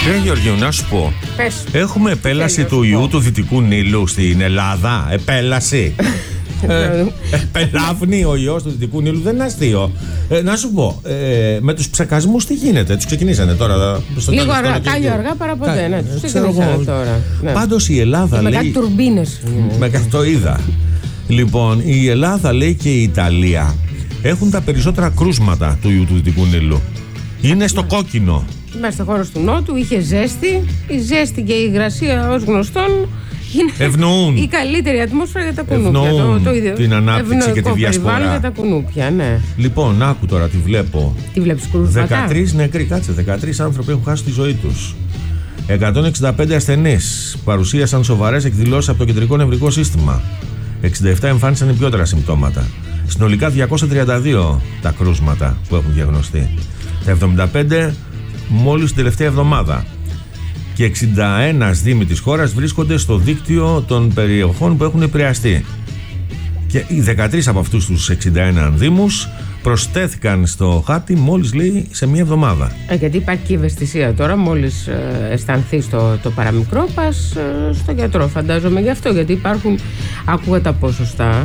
Κυρία Γεωργίου, να σου πω. Πες. Έχουμε επέλαση του ιού του Δυτικού Νείλου στην Ελλάδα. Επέλαση. Πελάβνει ο ιός του Δυτικού Νείλου, δεν είναι αστείο. Να σου πω, με τους ψεκασμούς τι γίνεται, τους ξεκινήσανε τώρα. Λίγο αργά, κάλλιο αργά παρά ποτέ. Ναι, τους ξεκινήσανε τώρα. Πάντως η Ελλάδα λέει. Με κάτι τουρμπίνες. Με κάτι το είδα. Λοιπόν, η Ελλάδα λέει και η Ιταλία έχουν τα περισσότερα κρούσματα του ιού του Δυτικού Νείλου. Είναι στο κόκκινο. Είμαστε στο χώρο του Νότου, είχε ζέστη. Η ζέστη και η υγρασία, ως γνωστόν, ευνοούν. Η καλύτερη ατμόσφαιρα για τα κουνούπια. Ευνοούν την ανάπτυξη και τη διασπορά. Για τα κουνούπια, ναι. Λοιπόν, άκου τώρα, τη βλέπω. Τι βλέπεις, κρούσματα? 13 νεκροί, κάτσε. 13 άνθρωποι έχουν χάσει τη ζωή τους. 165 ασθενείς παρουσίασαν σοβαρές εκδηλώσεις από το κεντρικό νευρικό σύστημα. 67 εμφάνισαν υπιότερα συμπτώματα. Συνολικά 232 τα κρούσματα που έχουν διαγνωστεί. Τα 75 μόλις την τελευταία εβδομάδα. Και 61 δήμοι της χώρας βρίσκονται στο δίκτυο των περιοχών που έχουν επηρεαστεί. Και οι 13 από αυτούς τους 61 δήμους προσθέθηκαν στο χάρτη μόλις, λέει, σε μία εβδομάδα. Γιατί υπάρχει και ευαισθησία τώρα, μόλις αισθανθείς το παραμικρό, πας στο γιατρό, φαντάζομαι γι' αυτό, γιατί υπάρχουν, άκουγα τα ποσοστά,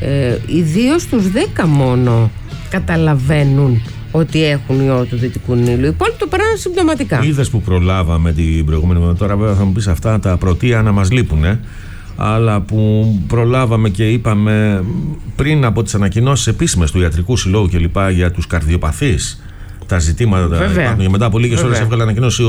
ιδίως τους 10 μόνο καταλαβαίνουν ότι έχουν ιό του Δυτικού Νείλου. Οι υπόλοιποι το περνάνε συμπτωματικά. Είδες που προλάβαμε την προηγούμενη εβδομάδα. Τώρα βέβαια θα μου πεις αυτά τα πρωτεία να μας λείπουνε. Αλλά που προλάβαμε και είπαμε πριν από τις ανακοινώσεις επίσημες του Ιατρικού Συλλόγου και λοιπά για τους καρδιοπαθείς, τα ζητήματα υπάρχουν. Και μετά από λίγες ώρες έβγαλε ανακοίνωση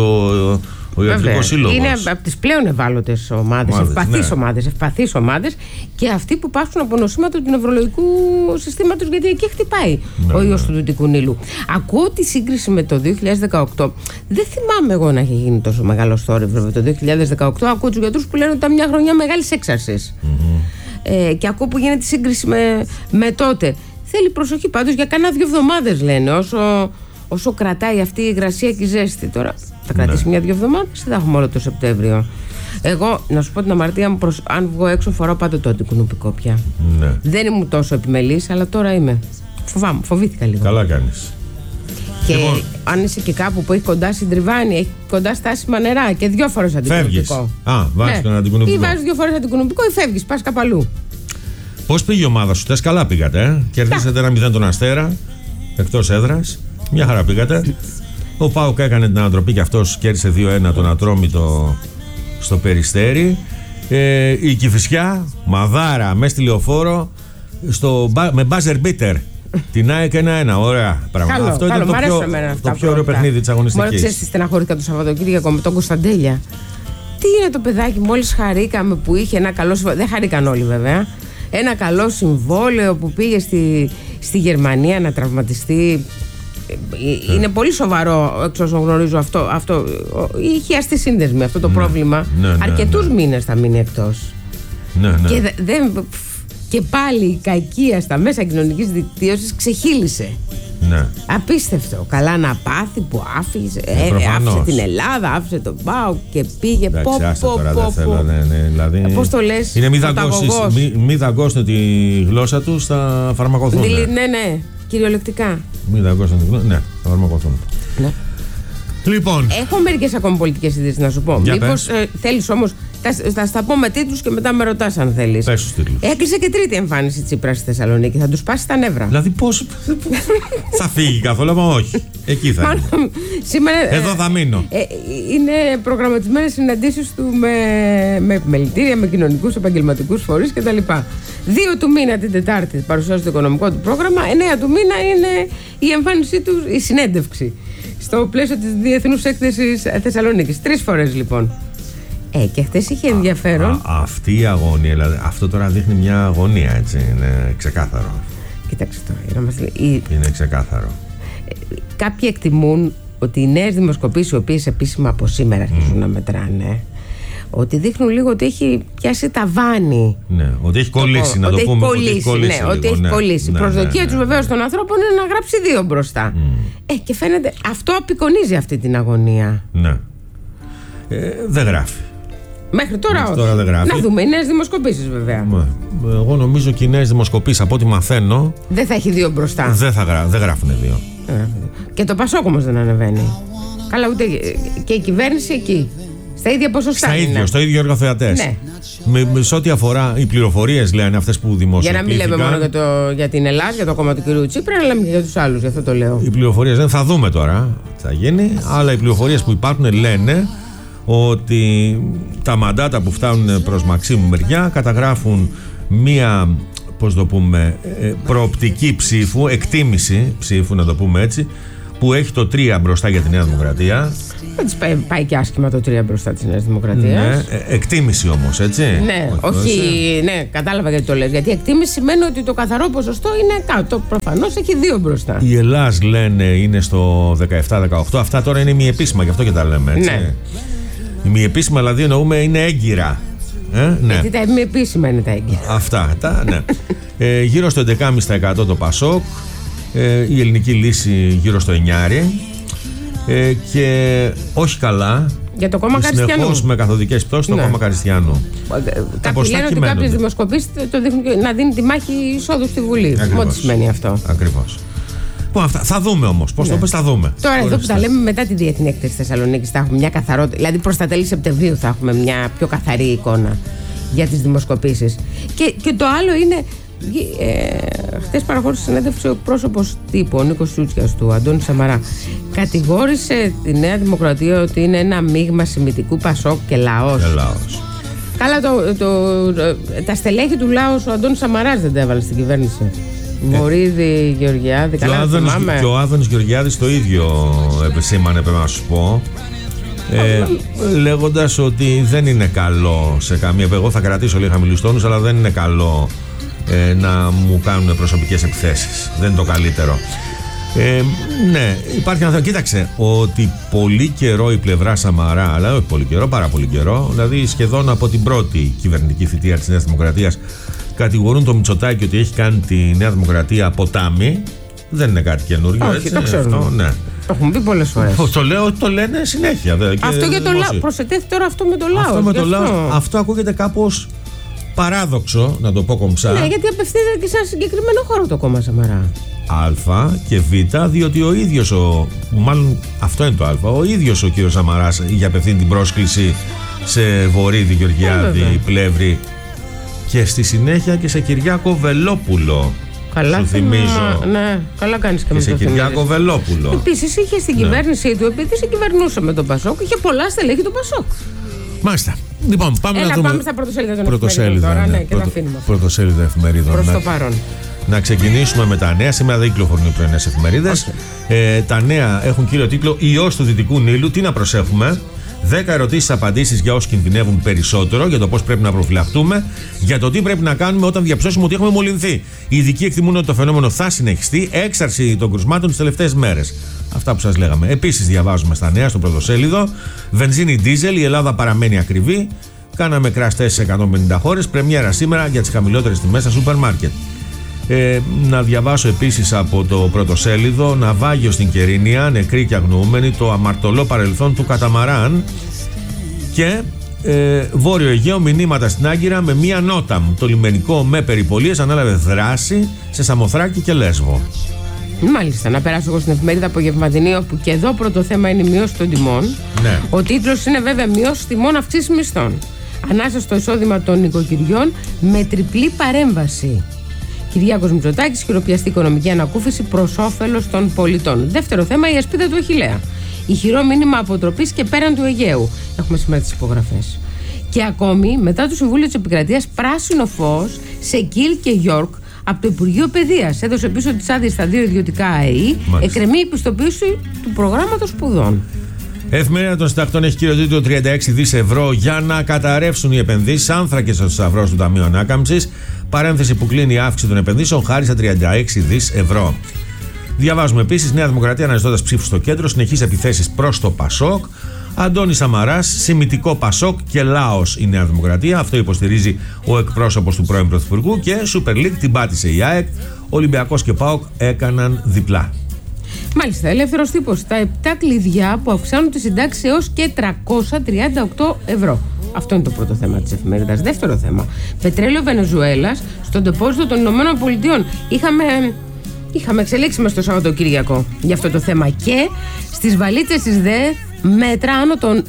ο Ιατρικός Σύλλογος. Είναι από τις πλέον ευάλωτες ομάδες, ευπαθείς ομάδες, και αυτοί που πάσχουν από νοσήματα του νευρολογικού συστήματος, γιατί εκεί χτυπάει ο ιός του Δυτικού Νείλου. Ακούω τη σύγκριση με το 2018. Δεν θυμάμαι εγώ να έχει γίνει τόσο μεγάλο θόρυβο το 2018. Ακούω τους γιατρούς που λένε ότι ήταν μια χρονιά μεγάλης έξαρσης. Και ακούω που γίνεται σύγκριση με τότε. Θέλει προσοχή πάντως για κάνα 2 εβδομάδες, λένε, όσο κρατάει αυτή η υγρασία και η ζέστη. Τώρα θα κρατήσει 1-2 εβδομάδες, δεν θα έχουμε όλο το Σεπτέμβριο. Εγώ, να σου πω την αμαρτία μου, αν βγω έξω φοράω πάντα το αντικουνουπικό πια. Ναι. Δεν ήμουν τόσο επιμελής, αλλά τώρα είμαι. Φοβήθηκα λίγο. Καλά κάνεις. Και αν είσαι και κάπου που έχει κοντά συντριβάνι, έχει κοντά στάσιμα νερά και 2 φορές αντικουνουπικό. Βάζεις τον αντικουνουπικό. Ή βάζεις 2 φορές αντικουνουπικό ή φεύγεις, πας κάπου αλλού. Πώς πήγε η ομάδα σου? Τες καλά πήγατε, Κερδίσατε 1-0 τον Αστέρα, εκτός έδρας. Μια χαρά πήγατε. Ο ΠΑΟΚ έκανε την ανατροπή και αυτός κέρδισε 2-1 τον Ατρόμητο στο Περιστέρι. Η Κηφισιά, μαδάρα, μέσα στη Λεωφόρο, με buzzer beater. Την ΑΕΚ 1-1. Ωραία πράγματα. Αυτό ήταν το πιο ωραίο παιχνίδι της αγωνιστικής. Μόνο ξέρεις, στεναχωρήθηκα το Σαββατοκύριακο με τον Κωνσταντέλια. Τι είναι το παιδάκι, μόλις χαρήκαμε που είχε ένα καλό συμβόλαιο. Δεν χαρήκαν όλοι βέβαια. Ένα καλό συμβόλαιο που πήγε στη Γερμανία να τραυματιστεί. Είναι πολύ σοβαρό, εξ όσων γνωρίζω αυτό. Είχε asti σύνδεσμη αυτό το πρόβλημα. Αρκετούς μήνες θα μείνει εκτός. Και πάλι η κακία στα μέσα κοινωνικής δικτύωσης ξεχύλισε. Ναι. Απίστευτο. Καλά να πάθει που άφησε την Ελλάδα, άφησε τον ΠΑΟΚ και πήγε. Πώς το λες? Είναι μη δαγκώσουν τη γλώσσα του, θα φαρμακοθούν. Ναι, κυριολεκτικά. Μη δαγκώσουν τη γλώσσα, ναι, θα φαρμακοθούν. Ναι. Λοιπόν. Έχω μερικές ακόμα πολιτικές ειδήσεις να σου πω. Μήπως θέλεις όμως? Θα στα πω με τίτλους και μετά με ρωτάς αν θέλεις. Πες τους τίτλους. Έκλεισε και τρίτη εμφάνιση Τσίπρα στη Θεσσαλονίκη. Θα τους πάσει τα νεύρα. Δηλαδή πώς? Θα φύγει καθόλου, μα όχι. Εκεί θα είναι. Σήμερα, εδώ θα μείνω. Είναι προγραμματισμένες συναντήσεις του με επιμελητήρια, με κοινωνικούς επαγγελματικούς φορείς κτλ. 2 του μήνα την Τετάρτη παρουσιάζει το οικονομικό του πρόγραμμα. 9 του μήνα είναι η εμφάνισή του, η συνέντευξη. Στο πλαίσιο της Διεθνούς Έκθεσης Θεσσαλονίκης. 3 φορές λοιπόν. Και χθες είχε ενδιαφέρον. Αυτή η αγωνία, δηλαδή, αυτό τώρα δείχνει μια αγωνία, έτσι, είναι ξεκάθαρο. Κοίταξε τώρα, είναι ξεκάθαρο. Κάποιοι εκτιμούν ότι οι νέες δημοσκοπήσεις, οι οποίες επίσημα από σήμερα αρχίζουν να μετράνε, ότι δείχνουν λίγο ότι έχει πιάσει ταβάνι. Ναι, ότι έχει κολλήσει, να το πούμε. Ότι έχει κολλήσει. Η προσδοκία τους βεβαίως των ανθρώπων είναι να γράψει 2 μπροστά. Και φαίνεται αυτό απεικονίζει αυτή την αγωνία. Ναι. Δεν γράφει. Μέχρι τώρα δεν γράφει. Να δούμε οι νέες δημοσκοπήσεις βέβαια. Εγώ νομίζω και οι νέες δημοσκοπήσεις, από ό,τι μαθαίνω, δεν θα έχει 2 μπροστά. Δεν γράφουν 2. Και το Πασόκ όμως δεν ανεβαίνει. Καλά, ούτε και η κυβέρνηση εκεί. Στα ίδια ποσοστά. Στο ίδιο εργοθεατές. Ναι. Σε ό,τι αφορά οι πληροφορίες, λένε αυτές που δημοσιοποιήθηκαν. Για να μην λέμε μόνο για την Ελλάδα, για το κόμμα του κ. Τσίπρα, αλλά και για τους άλλους, γι' αυτό το λέω. Οι πληροφορίες δεν θα δούμε τώρα τι θα γίνει, αλλά οι πληροφορίες που υπάρχουν λένε ότι τα μαντάτα που φτάνουν προς Μαξίμου μεριά καταγράφουν μία, πώς το πούμε, προοπτική ψήφου, εκτίμηση ψήφου, να το πούμε έτσι, που έχει το 3 μπροστά για τη Νέα Δημοκρατία. Δεν της πάει και άσχημα το 3 μπροστά της Νέας Δημοκρατίας. Ναι, εκτίμηση όμως, έτσι. Ναι, όχι, ναι, κατάλαβα γιατί το λες. Γιατί εκτίμηση σημαίνει ότι το καθαρό ποσοστό είναι κάτω. Προφανώς έχει 2 μπροστά. Η Ελλάς λένε είναι στο 17-18. Αυτά τώρα είναι μη επίσημα, γι' αυτό και τα λέμε, έτσι. Ναι. Η μη επίσημα, δηλαδή εννοούμε είναι έγκυρα. Ναι. Γιατί τα μη επίσημα είναι τα έγκυρα. Αυτά, ναι. Γύρω στο 11,5% το Πασόκ. Η Ελληνική Λύση γύρω στο 9%. Και όχι καλά. Για το κόμμα Καριστιανού. Συνεχώς με καθοδικές πτώσεις το κόμμα Καριστιανού. Κάποιοι λένε ότι κάποιες δημοσκοπήσεις το δείχνουν να δίνει τη μάχη εισόδου στη Βουλή. Ό,τι σημαίνει αυτό. Ακριβώς. Θα δούμε όμως. Πώς το πες, θα δούμε. Τώρα εδώ που τα λέμε μετά τη Διεθνή Έκθεση Θεσσαλονίκης θα έχουμε μια καθαρότητα. Δηλαδή προς τα τέλη Σεπτεμβρίου θα έχουμε μια πιο καθαρή εικόνα για τις δημοσκοπήσεις. Και το άλλο είναι. Χτες παραχώρησε συνέντευξη ο πρόσωπος τύπου, ο Νίκος Σούτσιας του Αντώνη Σαμαρά. Κατηγόρησε τη Νέα Δημοκρατία ότι είναι ένα μείγμα σημιτικού Πασόκ και λαός. Καλά, τα στελέχη του λαός ο Αντώνης Σαμαράς δεν τα έβαλε στην κυβέρνηση. Βορίδη, Γεωργιάδη, καλά θυμάμαι. Και ο Άδωνης Γεωργιάδης το ίδιο επισήμανε, πρέπει να σου πω. Λέγοντας ότι δεν είναι καλό σε καμία. Εγώ θα κρατήσω λίγα χαμηλούς αλλά δεν είναι καλό να μου κάνουν προσωπικές επιθέσεις. Δεν είναι το καλύτερο. Ναι, υπάρχει ένα θέμα. Κοίταξε, ότι πολύ καιρό η πλευρά Σαμαρά, αλλά όχι πολύ καιρό, πάρα πολύ καιρό, δηλαδή σχεδόν από την πρώτη κυβερνητική θητεία της Νέας Δημοκρατίας, κατηγορούν το Μητσοτάκη ότι έχει κάνει τη Νέα Δημοκρατία ποτάμι. Δεν είναι κάτι καινούργιο. Όχι, έτσι, το ξέρουμε. Αυτό, ναι. Το έχουμε πει πολλές φορές. Το λέω, το λένε συνέχεια. Αυτό για το λαό. Προσετέθη τώρα αυτό με το λαό. Αυτό ακούγεται κάπως παράδοξο, να το πω κομψά. Ναι, γιατί απευθύνεται και σε ένα συγκεκριμένο χώρο το κόμμα Σαμαρά. Α και Β, διότι ο ίδιος μάλλον αυτό είναι το Α, ο ίδιος ο κύριος Σαμαράς είχε απευθύνει την πρόσκληση σε Βορίδη, Γεωργιάδη, Πλεύρη και στη συνέχεια και σε Κυριάκο Βελόπουλο. Καλά, σου θυμίζω. Ναι, καλά κάνεις και με σε Κυριάκο Βελόπουλο. Επίσης είχε στην κυβέρνησή του, επειδή σε κυβερνούσε με τον Πασόκ, είχε πολλά στελέχη του Πασόκ. Μάλιστα. Λοιπόν, πάμε να δούμε. Πάμε στα πρωτοσέλιδα τώρα, ναι, και τα αφήνουμε. Πρωτοσέλιδα εφημερίδων. Προς το παρόν. Να ξεκινήσουμε με τα νέα. Σήμερα δεν κυκλοφορούν οι πρωινές εφημερίδες. Τα νέα έχουν κύριο τίτλο «Ιός του Δυτικού Νείλου». Τι να προσέχουμε? 10 ερωτήσεις-απαντήσεις για όσοι κινδυνεύουν περισσότερο, για το πώς πρέπει να προφυλαχτούμε, για το τι πρέπει να κάνουμε όταν διαψώσουμε ότι έχουμε μολυνθεί. Οι ειδικοί εκτιμούν ότι το φαινόμενο θα συνεχιστεί, έξαρση των κρουσμάτων τις τελευταίες μέρες. Αυτά που σας λέγαμε. Επίσης, διαβάζουμε στα νέα στο πρωτοσέλιδο: βενζίνη ντίζελ, η Ελλάδα παραμένει ακριβή. Κάναμε crash test σε 150 χώρες. Πρεμιέρα σήμερα για τις χαμηλότερες τιμές στα σούπερ μάρκετ. Να διαβάσω επίσης από το πρωτοσέλιδο: ναυάγιο στην Κερίνια, νεκροί και αγνοούμενοι, το αμαρτωλό παρελθόν του καταμαράν. Και Βόρειο Αιγαίο, μηνύματα στην Άγκυρα με μία νότα. Το λιμενικό με περιπολίες ανάλαβε δράση σε Σαμοθράκη και Λέσβο. Μάλιστα, να περάσω εγώ στην εφημερίδα Απογευματινή, όπου και εδώ πρώτο θέμα είναι η μείωση των τιμών. Ναι. Ο τίτλος είναι βέβαια «Μείωση τιμών, αυξήσεις μισθών. Ανάσα στο εισόδημα των νοικοκυριών με τριπλή παρέμβαση». Κυριάκος Μητσοτάκης, χειροπιαστή οικονομική ανακούφιση προς όφελος των πολιτών. Δεύτερο θέμα, η ασπίδα του Αχιλλέα. Ηχηρό μήνυμα αποτροπής και πέραν του Αιγαίου. Έχουμε σήμερα τις υπογραφές. Και ακόμη, μετά το Συμβούλιο της Επικρατείας, πράσινο φως σε Κιλ και Γιόρκ από το Υπουργείο Παιδείας. Έδωσε πίσω τις άδειες στα 2 ιδιωτικά ΑΕΗ. Εκκρεμεί η πιστοποίηση του προγράμματος σπουδών. Εφημερίδα των Συντακτών έχει κύριο τίτλο 36 δις ευρώ για να καταρρεύσουν οι επενδύσεις. Άνθρακες στο σταυρό του Ταμείου Ανάκαμψης. Παρένθεση που κλείνει η αύξηση των επενδύσεων χάρη στα 36 δις ευρώ. Διαβάζουμε επίσης: Νέα Δημοκρατία αναζητώντας ψήφους στο κέντρο, συνεχείς επιθέσεις προς το Πασόκ. Αντώνης Σαμαράς, σημιτικό Πασόκ και λάος η Νέα Δημοκρατία. Αυτό υποστηρίζει ο εκπρόσωπος του πρώην Πρωθυπουργού. Και Super League την πάτησε η ΑΕΚ. Ολυμπιακός και ΠΑΟΚ έκαναν διπλά. Μάλιστα, ελεύθερος τύπος. Τα 7 κλειδιά που αυξάνουν τη συντάξη έως και 338 ευρώ. Αυτό είναι το πρώτο θέμα της εφημερίδας. Δεύτερο θέμα: πετρέλαιο Βενεζουέλας στο ντεπόζιτο των Ηνωμένων Πολιτειών. Είχαμε Είχαμε εξελίξει μες το Σαββατοκύριακο για αυτό το θέμα και στις βαλίτσες της ΔΕ μέτρα άνω των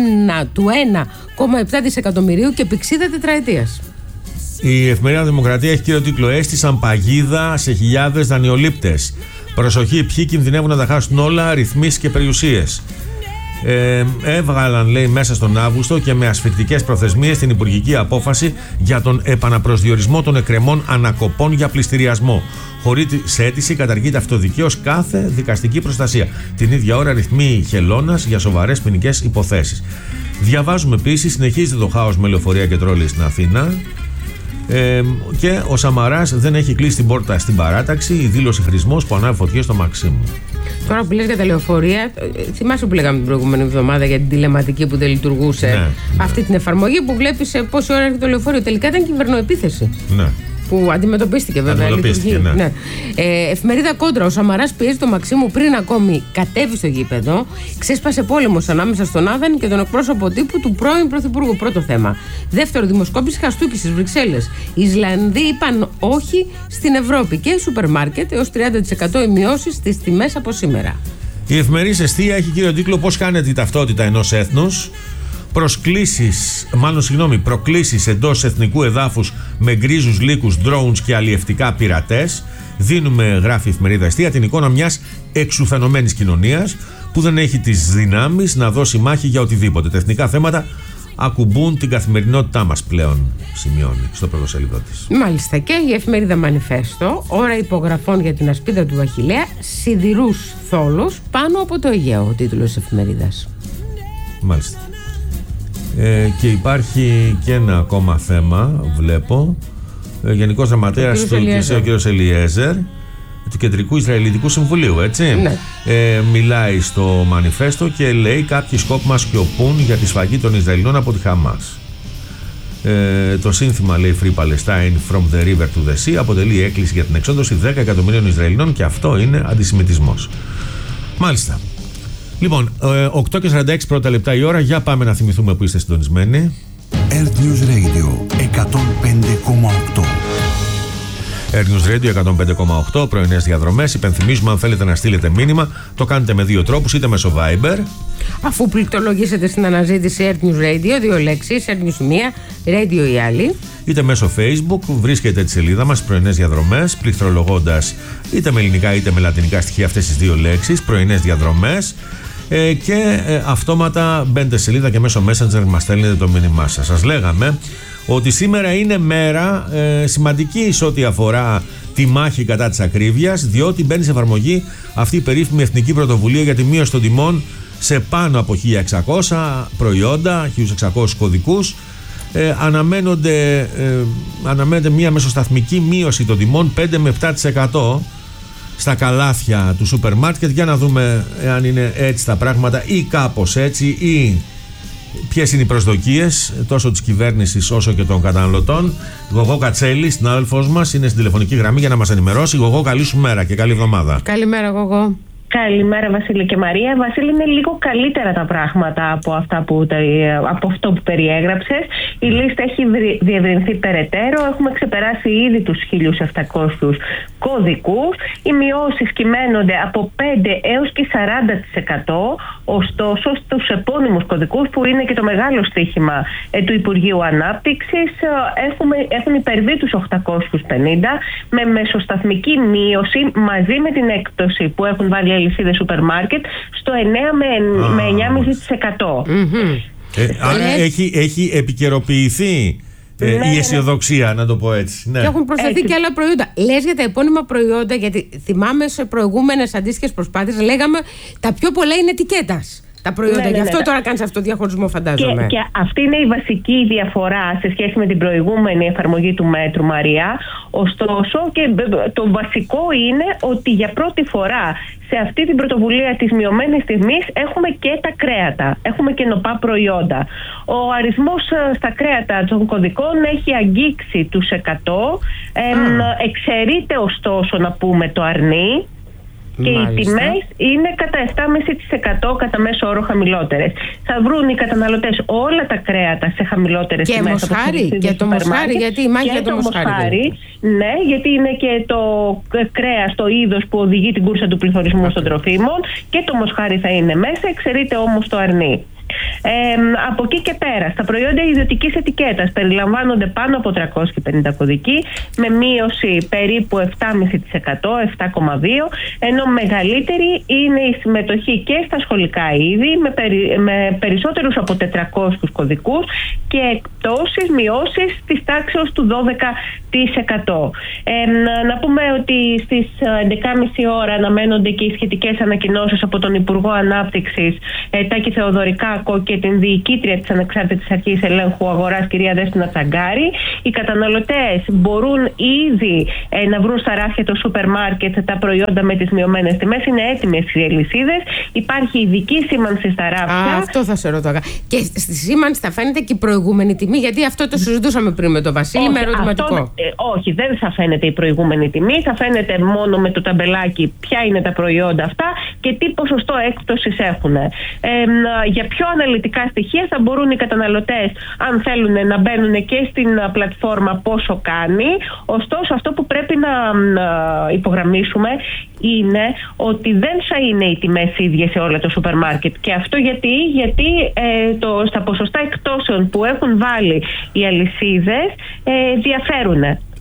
1,7 δισεκατομμυρίου και πυξίδα τετραετίας. Η εφημερίδα Δημοκρατία έχει κύριο τίτλο «Έστησαν παγίδα σε χιλιάδες δανειολήπτες. Προσοχή, ποιοι κινδυνεύουν να τα χάσουν όλα, ρυθμίσεις και περιουσίες». Έβγαλαν, λέει, μέσα στον Αύγουστο και με ασφικτικές προθεσμίες την υπουργική απόφαση για τον επαναπροσδιορισμό των εκκρεμών ανακοπών για πληστηριασμό. Χωρίς αίτηση καταργείται αυτοδικαίως κάθε δικαστική προστασία. Την ίδια ώρα ρυθμεί χελώνας για σοβαρές ποινικές υποθέσεις. Διαβάζουμε επίσης, συνεχίζεται το χάος με λεωφορεία και τρόλεϊ στην Αθήνα. Και ο Σαμαράς δεν έχει κλείσει την πόρτα στην παράταξη. Η δήλωση χρησμός που ανάβει φωτιές στο Μαξίμου. Τώρα που λες για τα λεωφορεία, θυμάσαι που λέγαμε την προηγούμενη εβδομάδα για την τηλεματική που δεν λειτουργούσε, αυτή την εφαρμογή που βλέπεις πόση ώρα έρχεται το λεωφορείο. Τελικά ήταν κυβερνοεπίθεση. Ναι. Που αντιμετωπίστηκε βέβαια. Ναι. Εφημερίδα Κόντρα. Ο Σαμαράς πιέζει το Μαξίμου πριν ακόμη κατέβει στο γήπεδο. Ξέσπασε πόλεμος ανάμεσα στον Άδανη και τον εκπρόσωπο τύπου του πρώην Πρωθυπουργού. Πρώτο θέμα. Δεύτερο, δημοσκόπηση Χαστούκη στις Βρυξέλλες. Οι Ισλανδοί είπαν όχι στην Ευρώπη και σούπερ μάρκετ έως 30% οι μειώσεις στις τιμές από σήμερα. Η εφημερίδα Εστία έχει κύριο τίτλο «Πώς κάνετε η ταυτότητα ενός έθνους». Προκλήσεις εντός εθνικού εδάφους με γκρίζους λύκους, drones και αλλιευτικά πειρατές. Δίνουμε, γράφει η εφημερίδα Εστία, την εικόνα μιας εξουθενωμένης κοινωνίας που δεν έχει τις δυνάμεις να δώσει μάχη για οτιδήποτε. Τα εθνικά θέματα ακουμπούν την καθημερινότητά μας πλέον, σημειώνει στο πρωτοσέλιδό της. Μάλιστα, και η εφημερίδα Μανιφέστο, ώρα υπογραφών για την ασπίδα του Αχιλλέα, σιδηρούς θόλους πάνω από το Αιγαίο, ο τίτλος της εφημερίδας. Μάλιστα. Και υπάρχει και ένα ακόμα θέμα, βλέπω. Γενικός Γραμματέας του ΚΙΣΕ, ο κ. Ελιέζερ, του Κεντρικού Ισραηλιτικού Συμβουλίου, έτσι. Ναι. Μιλάει στο Μανιφέστο και λέει: κάποιοι σκόπιμα σιωπούν για τη σφαγή των Ισραηλινών από τη Χαμάς. Το σύνθημα, λέει, Free Palestine from the river to the sea, αποτελεί έκκληση για την εξόντωση 10 εκατομμυρίων Ισραηλινών και αυτό είναι αντισημιτισμός. Μάλιστα. Λοιπόν, 8 και 46 πρώτα λεπτά η ώρα. Για πάμε να θυμηθούμε που είστε συντονισμένοι. Earth News Radio 105,8. Earth News Radio 105,8, πρωινές διαδρομές. Υπενθυμίζουμε, αν θέλετε να στείλετε μήνυμα, το κάνετε με δύο τρόπους, είτε μέσω Viber. Αφού πληκτρολογήσετε στην αναζήτηση Earth News Radio, δύο λέξεις, Earth News μία, Radio η άλλη. Είτε μέσω Facebook, βρίσκετε τη σελίδα μας πρωινές διαδρομές, πληκτρολογώντας είτε με ελληνικά είτε με λατινικά στοιχεία αυτές τις δύο λέξεις, πρωινές διαδρομές. Και αυτόματα μπαίνετε σελίδα και μέσω Messenger μας στέλνετε το μήνυμά σας. Σας λέγαμε ότι σήμερα είναι μέρα σημαντική σε ό,τι αφορά τη μάχη κατά της ακρίβειας, διότι μπαίνει σε εφαρμογή αυτή η περίφημη εθνική πρωτοβουλία για τη μείωση των τιμών σε πάνω από 1.600 προϊόντα, 1.600 κωδικούς. Αναμένεται μια μεσοσταθμική μείωση των τιμών 5 με 7% στα καλάθια του σούπερ μάρκετ. Για να δούμε αν είναι έτσι τα πράγματα ή κάπως έτσι, ή ποιες είναι οι προσδοκίες τόσο της κυβέρνησης όσο και των καταναλωτών. Γογό Κατσέλη, συνάδελφός μας, είναι στην τηλεφωνική γραμμή για να μας ενημερώσει. Γογό, καλή σου μέρα και καλή εβδομάδα. Καλημέρα, Γογό. Καλημέρα, Βασίλη και Μαρία. Βασίλη, είναι λίγο καλύτερα τα πράγματα από αυτό που περιέγραψες. Η λίστα έχει διευρυνθεί περαιτέρω. Έχουμε ξεπεράσει ήδη τους 1.700 κωδικούς. Οι μειώσεις κυμαίνονται από 5 έως και 40%. Ωστόσο, στους επώνυμους κωδικούς, που είναι και το μεγάλο στοίχημα του Υπουργείου Ανάπτυξης, έχουν υπερβεί τους 850 με μεσοσταθμική μείωση μαζί με την έκπτωση που έχουν βάλει αλυσίδες σούπερ μάρκετ στο 9 με 9,5%. Άρα έχει επικαιροποιηθεί η αισιοδοξία, να το πω έτσι. Ναι. Και έχουν προσθεθεί και άλλα προϊόντα. Λες για τα επώνυμα προϊόντα, γιατί θυμάμαι σε προηγούμενες αντίστοιχες προσπάθειες λέγαμε τα πιο πολλά είναι ετικέτας. Τα προϊόντα. Γι' αυτό τώρα κάνεις αυτό το διαχωρισμό, φαντάζομαι. Και αυτή είναι η βασική διαφορά σε σχέση με την προηγούμενη εφαρμογή του μέτρου, Μαρία. Ωστόσο, και το βασικό είναι ότι για πρώτη φορά σε αυτή την πρωτοβουλία της μειωμένης τιμής έχουμε και τα κρέατα. Έχουμε και νοπά προϊόντα. Ο αριθμός στα κρέατα των κωδικών έχει αγγίξει τους 100. Εξαιρείται ωστόσο, να πούμε, το αρνί. και οι τιμές είναι κατά 7,5% κατά μέσο όρο χαμηλότερες. Θα βρουν οι καταναλωτές όλα τα κρέατα σε χαμηλότερες τιμές. Και το μοσχάρι, γιατί η μάχη για το μοσχάρι. Ναι, γιατί είναι και το κρέας, το είδος που οδηγεί την κούρσα του πληθωρισμού των τροφίμων, και το μοσχάρι θα είναι μέσα, εξαιρείται όμως το αρνί. Από εκεί και πέρα, στα προϊόντα ιδιωτικής ετικέτας περιλαμβάνονται πάνω από 350 κωδικοί με μείωση περίπου 7,5%, 7,2%, ενώ μεγαλύτερη είναι η συμμετοχή και στα σχολικά είδη με περισσότερους από 400 κωδικούς και εκπτώσεις, μειώσεις της τάξεως του 12%. Να πούμε ότι στις 11.30 ώρα αναμένονται και οι σχετικές ανακοινώσεις από τον Υπουργό Ανάπτυξης Τάκη Θεοδωρικάκο και την διοικήτρια της Ανεξάρτητης Αρχής Ελέγχου Αγοράς, κυρία Δέσποινα Τσαγκάρη. Οι καταναλωτές μπορούν ήδη να βρουν στα ράφια των σούπερ μάρκετ τα προϊόντα με τις μειωμένες τιμές. Είναι έτοιμες οι αλυσίδες. Υπάρχει ειδική σήμανση στα ράφια. Αυτό θα σε ρωτώ. Και στη σήμανση θα φαίνεται και η προηγούμενη τιμή, γιατί αυτό το συζητούσαμε πριν με τον Βασίλη, με ερωτηματικό. Όχι, δεν θα φαίνεται η προηγούμενη τιμή. Θα φαίνεται μόνο με το ταμπελάκι ποια είναι τα προϊόντα αυτά και τι ποσοστό έκπτωσης έχουν. Για πιο αναλυτικά στοιχεία θα μπορούν οι καταναλωτές, αν θέλουν, να μπαίνουν και στην πλατφόρμα πόσο κάνει. Ωστόσο, αυτό που πρέπει να υπογραμμίσουμε είναι ότι δεν θα είναι οι τιμές ίδιες σε όλα τα σούπερ μάρκετ. Και αυτό γιατί στα ποσοστά εκπτώσεων που έχουν βάλει οι αλυσίδες διαφέρουν.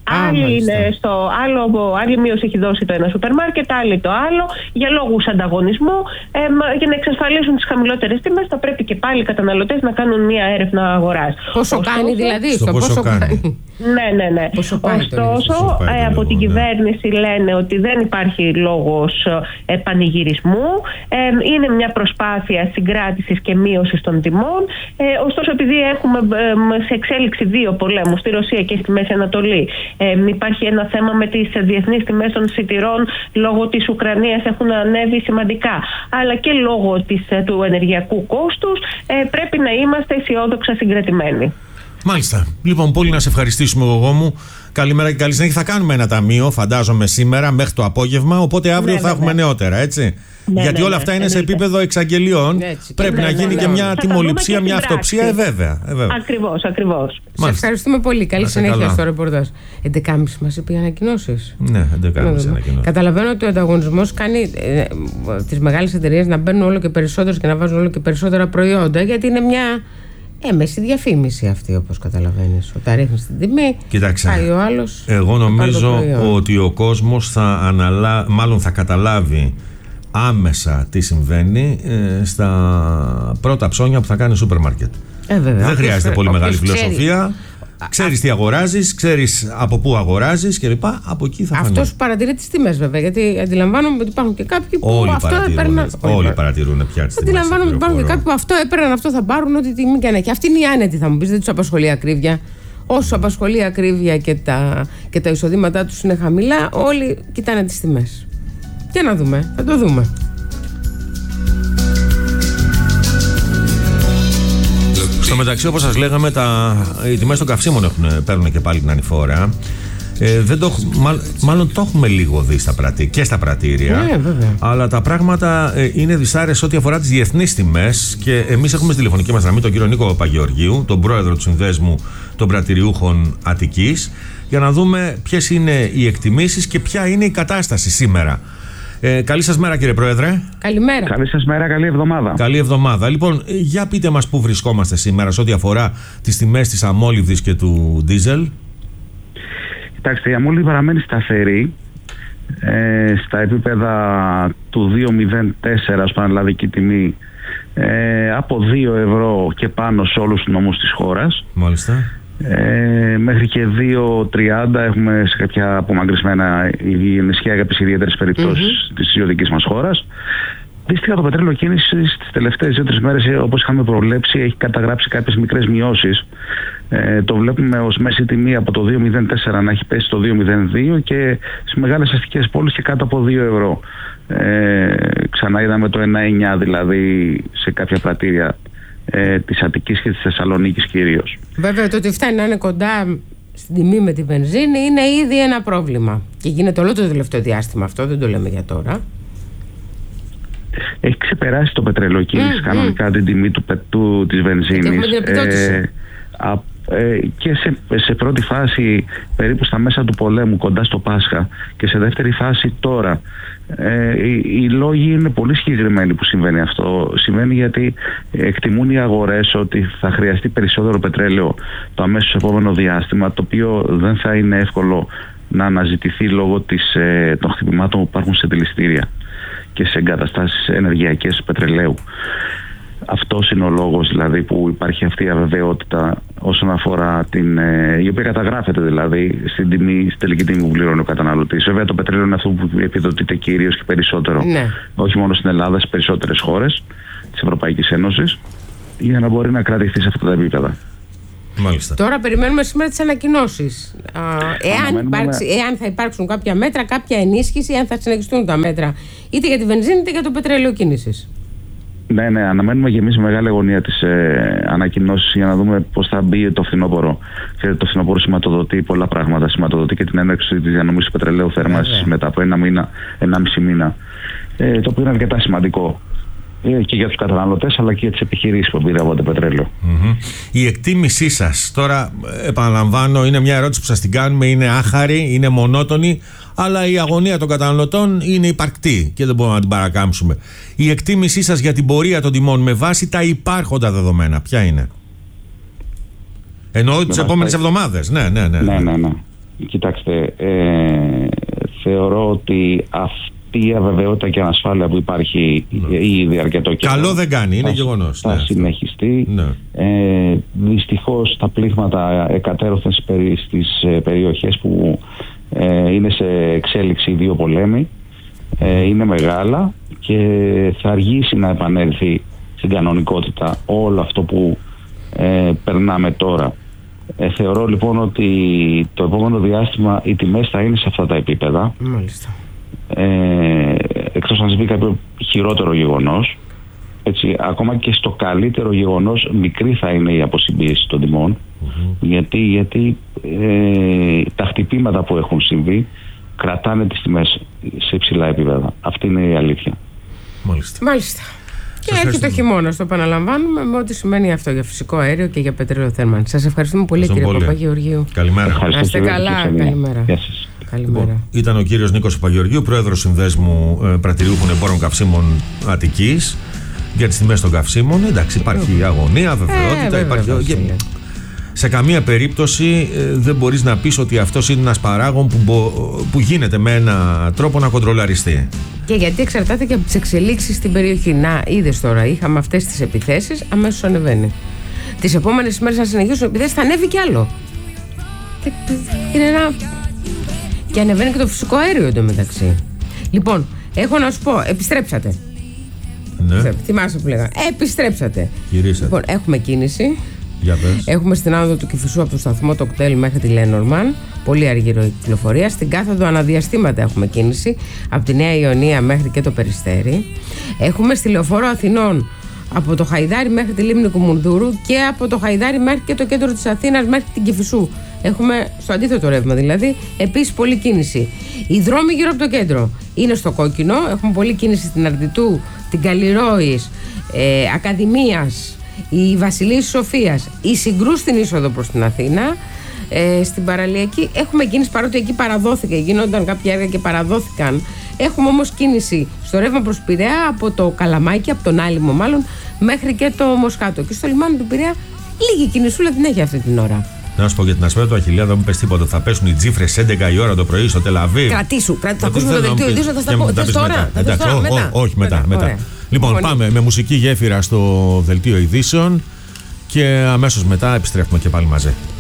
Άλλη μείωση έχει δώσει το ένα σούπερ μάρκετ, άλλη το άλλο, για λόγους ανταγωνισμού. Για να εξασφαλίσουν τις χαμηλότερες τιμές θα πρέπει και πάλι οι καταναλωτές να κάνουν μια έρευνα αγοράς. Πόσο κάνει δηλαδή, πόσο κάνει. Ναι. Ωστόσο, από την κυβέρνηση λένε ότι δεν υπάρχει λόγος πανηγυρισμού. Είναι μια προσπάθεια συγκράτησης και μείωσης των τιμών. Ωστόσο, επειδή έχουμε σε εξέλιξη δύο πολέμους, στη Ρωσία και στη Μέση Ανατολή, υπάρχει ένα θέμα με τις διεθνείς τιμές των σιτηρών λόγω της Ουκρανίας, έχουν ανέβει σημαντικά, αλλά και λόγω του ενεργειακού κόστους, πρέπει να είμαστε αισιόδοξα συγκρατημένοι. Μάλιστα. Λοιπόν, πολύ να σε ευχαριστήσουμε, εγώ μου. Καλημέρα και καλή συνέχεια. Θα κάνουμε ένα ταμείο, φαντάζομαι, σήμερα μέχρι το απόγευμα. Οπότε αύριο θα έχουμε νεότερα, έτσι. Γιατί όλα αυτά είναι σε επίπεδο εξαγγελιών. Πρέπει να γίνει και μια τιμοληψία, μια αυτοψία, βέβαια. Ακριβώς. Σε ευχαριστούμε πολύ. Καλή συνέχεια στο ρεπορτάζ. 11.30 μας είπε οι ανακοινώσεις. Ναι, 11.30 ανακοινώσεις. Καταλαβαίνω ότι ο ανταγωνισμός κάνει τις μεγάλες εταιρείες να μπαίνουν όλο και περισσότερες και να βάζουν όλο και περισσότερα προϊόντα, γιατί είναι μια έμεση διαφήμιση αυτή, όπως καταλαβαίνεις. Όταν ρίχνεις την τιμή, κοίταξε, πάει ο άλλος. Εγώ νομίζω ότι ο κόσμος μάλλον θα καταλάβει άμεσα τι συμβαίνει στα πρώτα ψώνια που θα κάνει σούπερ μάρκετ. Δεν χρειάζεται πολύ μεγάλη φιλοσοφία. Ξέρεις τι αγοράζεις, ξέρεις από πού αγοράζεις κλπ. Από εκεί θα φανεί. Αυτός παρατηρεί τις τιμές, βέβαια. Γιατί αντιλαμβάνομαι ότι υπάρχουν και κάποιοι που Όλοι παρατηρούν πια τις τιμές. Αντιλαμβάνομαι ότι υπάρχουν και κάποιοι που αυτό έπαιρναν, αυτό θα πάρουν, ό,τι τιμή και να έχει. Αυτή είναι η άνετη, θα μου πεις, δεν τους απασχολεί ακρίβεια. Όσο απασχολεί ακρίβεια και τα εισοδήματά τους είναι χαμηλά, όλοι κοιτάνε τις τιμές. Και να δούμε, θα το δούμε. Στο μεταξύ, όπως σας λέγαμε, οι τιμές των καυσίμων παίρνουν και πάλι την ανηφόρα. Μάλλον το έχουμε λίγο δει και στα πρατήρια. Αλλά τα πράγματα είναι δυσάρεστα ό,τι αφορά τις διεθνείς τιμές. Και εμείς έχουμε στη τηλεφωνική μας γραμμή τον κύριο Νίκο Παπαγεωργίου, τον πρόεδρο του Συνδέσμου των Πρατηριούχων Αττικής, για να δούμε ποιες είναι οι εκτιμήσεις και ποια είναι η κατάσταση σήμερα. Καλή σας μέρα, κύριε Πρόεδρε. Καλημέρα. Καλή σας μέρα, καλή εβδομάδα. Καλή εβδομάδα. Λοιπόν, για πείτε μας πού βρισκόμαστε σήμερα σε ό,τι αφορά τις τιμές της αμόλυβδης και του ντίζελ. Κοιτάξτε, η αμόλυβδη παραμένει σταθερή στα επίπεδα του 2,04 ως πανελλαδική τιμή, από 2 ευρώ και πάνω σε όλους τους νομούς της χώρας. Μάλιστα. Μέχρι και 2,30 έχουμε σε κάποια απομακρυσμένα νησιά για τις ιδιαίτερες περιπτώσεις της ιδιωτικής μας χώρας. Δυστυχώς το πετρέλαιο κίνηση τις τελευταίες 2-3 μέρες, όπως είχαμε προβλέψει, έχει καταγράψει κάποιες μικρές μειώσεις. Το βλέπουμε ως μέση τιμή από το 2,04 να έχει πέσει το 2,02 και στις μεγάλες αστικές πόλεις και κάτω από 2 ευρώ. Ξανά είδαμε το 1,9 δηλαδή σε κάποια πρατήρια της Αττικής και της Θεσσαλονίκης κυρίως. Βέβαια, το ότι φτάνει να είναι κοντά στην τιμή με τη βενζίνη είναι ήδη ένα πρόβλημα. Και γίνεται όλο το τελευταίο διάστημα αυτό, δεν το λέμε για τώρα. έχει ξεπεράσει το πετρέλαιο κίνηση κανονικά την τιμή της βενζίνης. Και σε πρώτη φάση περίπου στα μέσα του πολέμου, κοντά στο Πάσχα, και σε δεύτερη φάση τώρα. Οι λόγοι είναι πολύ συγκεκριμένοι που συμβαίνει αυτό. Συμβαίνει γιατί εκτιμούν οι αγορές ότι θα χρειαστεί περισσότερο πετρέλαιο το αμέσως επόμενο διάστημα, το οποίο δεν θα είναι εύκολο να αναζητηθεί λόγω των χτυπημάτων που υπάρχουν σε δηληστήρια και σε εγκαταστάσεις ενεργειακές πετρελαίου. Αυτός είναι ο λόγος δηλαδή που υπάρχει αυτή η αβεβαιότητα όσον αφορά η οποία καταγράφεται δηλαδή στην τελική τιμή που πληρώνει ο καταναλωτής. Βέβαια το πετρέλαιο είναι αυτό που επιδοτείται κυρίως και περισσότερο, όχι μόνο στην Ελλάδα, σε περισσότερες χώρες της Ευρωπαϊκής Ένωσης, για να μπορεί να κρατηθεί σε αυτά τα επίπεδα. Μάλιστα. Τώρα περιμένουμε σήμερα τις ανακοινώσεις. Εάν θα υπάρξουν κάποια μέτρα, κάποια ενίσχυση, αν θα συνεχιστούν τα μέτρα είτε για τη βενζίνη είτε για το πετρέλαιο κίνησης. Ναι, αναμένουμε και εμείς με μεγάλη αγωνία τις ανακοινώσεις για να δούμε πώς θα μπει το φθινόπωρο. Ξέρετε, το φθινόπωρο σηματοδοτεί πολλά πράγματα. Σηματοδοτεί και την έναρξη της διανομής του πετρελαίου θέρμανσης μετά από 1,5 μήνα. Το οποίο είναι αρκετά σημαντικό και για τους καταναλωτές αλλά και για τις επιχειρήσεις που εμπειρεύονται πετρέλαιο. Η εκτίμησή σας, τώρα επαναλαμβάνω, είναι μια ερώτηση που σας την κάνουμε, είναι άχαρη, είναι μονότονη, αλλά η αγωνία των καταναλωτών είναι υπαρκτή και δεν μπορούμε να την παρακάμψουμε. Η εκτίμησή σας για την πορεία των τιμών με βάση τα υπάρχοντα δεδομένα, ποια είναι? Εννοώ τις επόμενες εβδομάδες. Ναι. Κοιτάξτε, θεωρώ ότι αυτή η αβεβαιότητα και ανασφάλεια που υπάρχει ήδη αρκετό καιρό, καλό δεν κάνει, είναι γεγονός. Θα συνεχιστεί. Δυστυχώς τα πλήγματα εκατέρωθεν στις περιοχές που είναι σε εξέλιξη οι δύο πολέμοι είναι μεγάλα και θα αργήσει να επανέλθει στην κανονικότητα όλο αυτό που περνάμε τώρα. Θεωρώ λοιπόν ότι το επόμενο διάστημα οι τιμές θα είναι σε αυτά τα επίπεδα. Μάλιστα. Εκτός αν συμβεί κάποιο χειρότερο γεγονός, έτσι, ακόμα και στο καλύτερο γεγονός μικρή θα είναι η αποσυμπίεση των τιμών, γιατί τα χτυπήματα που έχουν συμβεί κρατάνε τις τιμές σε υψηλά επίπεδα. Αυτή είναι η αλήθεια. Μάλιστα. Και έρχεται ο χειμώνας, το επαναλαμβάνουμε, με ό,τι σημαίνει αυτό για φυσικό αέριο και για πετρέλαιο θέρμανσης. Σας ευχαριστούμε πολύ, κύριε Παπαγεωργίου. Καλημέρα. Να είστε καλά. Καλημέρα. Λοιπόν, ήταν ο κύριος Νίκος Παπαγεωργίου, πρόεδρος Συνδέσμου Πρατηριούχων Εμπόρων Καυσίμων Αττικής, για τις τιμές των καυσίμων. Εντάξει, υπάρχει αγωνία, βεβαιότητα, υπάρχει. Σε καμία περίπτωση δεν μπορείς να πεις ότι αυτός είναι ένας παράγων που γίνεται με έναν τρόπο να κοντρολαριστεί. Και γιατί εξαρτάται και από τις εξελίξεις στην περιοχή. Να, είδες τώρα, είχαμε αυτές τις επιθέσεις, αμέσως ανεβαίνει. Τις επόμενες ημέρες, αν συνεχίσουν επιθέσεις, θα ανέβει κι άλλο. Είναι ένα. Και ανεβαίνει και το φυσικό αέριο εντωμεταξύ. Λοιπόν, έχω να σου πω, επιστρέψατε. Ναι. Θυμάσαι που λέγαμε. Επιστρέψατε. Γυρίσατε. Λοιπόν, έχουμε κίνηση. Για πες. Έχουμε στην άνοδο του Κηφισού από το σταθμό το κτέλ μέχρι τη Λένορμαν. Πολύ αργή ροή κυκλοφορία. Στην κάθοδο αναδιαστήματα έχουμε κίνηση. Από τη Νέα Ιωνία μέχρι και το Περιστέρι. Έχουμε στη Λεωφόρο Αθηνών από το Χαϊδάρι μέχρι τη Λίμνη Κουμουνδούρου και από το Χαϊδάρι μέχρι και το κέντρο της Αθήνας μέχρι την Κηφισού. Έχουμε στο αντίθετο ρεύμα δηλαδή. Επίσης πολλή κίνηση. Οι δρόμοι γύρω από το κέντρο είναι στο κόκκινο. Έχουμε πολλή κίνηση στην Αρδιτού, την Καλλιρόης, Ακαδημίας, η Βασιλής Σοφίας, η Συγκρού στην είσοδο προς την Αθήνα. Στην παραλιακή έχουμε κίνηση, παρότι εκεί παραδόθηκε, γίνονταν κάποια έργα και παραδόθηκαν. Έχουμε όμως κίνηση στο ρεύμα προς Πειραιά από το Καλαμάκι, από τον Άλυμο μάλλον, μέχρι και το Μοσχάτο. Και στο λιμάνι του Πειραιά λίγη κινησούλα την έχει αυτή την ώρα. Να σου πω για την Ασπέρα του Αχιλλέα, δεν μου πες τίποτα. Θα πέσουν οι τζίφρες 11 η ώρα το πρωί στο Τελαβίβ. Κρατήσου, θα ακούσουμε το δελτίο ειδήσεων, θα στα πω τώρα. Όχι, μετά. Λοιπόν, πάμε με μουσική γέφυρα στο δελτίο ειδήσεων και αμέσως μετά επιστρέφουμε και πάλι μαζί.